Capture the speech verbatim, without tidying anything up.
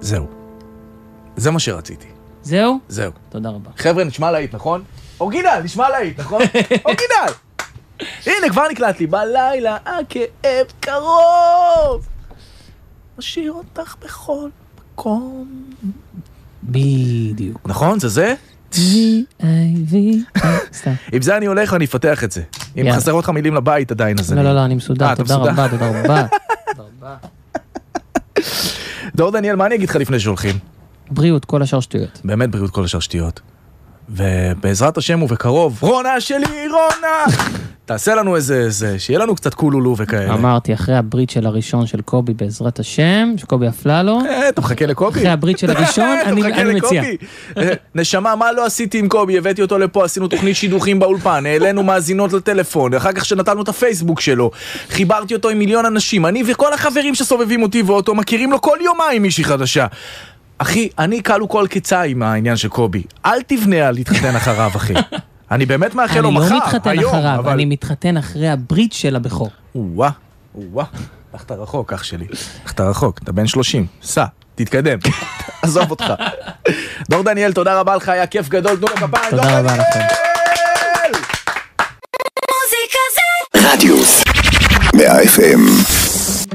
זהו. זה מה שרציתי. זהו? זהו. תודה רבה. חבר'ה, נשמע להיט, נכון? אורגינל, נשמע להיט, נכון? אורגינל! הנה, כבר נקלט לי. בלילה הכאב קרוב. משאיר אותך בכל מקום. בדיוק. נכון? זה זה? עם זה אני הולך ואני אפתח את זה. אם חסר אותך מילים לבית עדיין, אז אני... לא, לא, לא, אני מסודר. תודה רבה, תודה רבה. תודה רבה. דור דניאל, מה אני אגיד לך לפני שהולכים? בריאות, כל השאר שטויות. באמת בריאות, כל השאר שטויות. ובעזרת השם ובקרוב, רונה שלי, רונה! תעשה לנו איזה, איזה, שיהיה לנו קצת קולולו וכאלה. אמרתי, אחרי הברית של הראשון של קובי בעזרת השם, שקובי אפללו. אתה מחכה לקובי? אחרי הברית של הראשון, אני מציע. נשמה, מה לא עשיתי עם קובי? הבאתי אותו לפה, עשינו תוכנית שידוכים באולפן, העלינו מאזינות לטלפון, אחר כך שנתנו את הפייסבוק שלו, חיברתי אותו עם מיליון אנשים, אני וכל החברים שסובבים אותי ואותו מכירים לו כל יומיים מישהי חדשה. אחי, אני קלו כל קיצה עם העניין של קובי. אל תבנה על להתחתן אחריו, אחי. אני באמת מאחל לו מחר, אני לא מתחתן היום, אחריו, אבל... אני מתחתן אחרי הברית של הבכור. וואה, וואה. איך אתה רחוק, אח שלי. איך אתה רחוק, אתה בן שלושים. סע, תתקדם. עזוב אותך. דור דניאל, תודה רבה לך, היה כיף גדול. תנו לכפיים, דור תודה רבה לכם. דניאל! מוזיקה זה רדיוס מאה אף אם